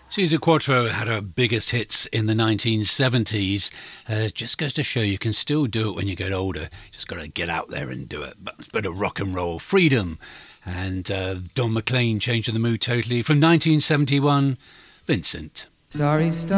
Suzi Quatro had her biggest hits in the 1970s. Just goes to show you can still do it when you get older. Just got to get out there and do it. But it's a bit of rock and roll, freedom. And Don McLean changing the mood totally. From 1971, Vincent. Starry, starry.